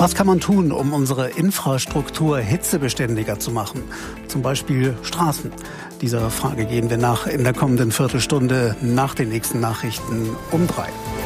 Was kann man tun, um unsere Infrastruktur hitzebeständiger zu machen? Zum Beispiel Straßen. Dieser Frage gehen wir nach in der kommenden Viertelstunde nach den nächsten Nachrichten um 3.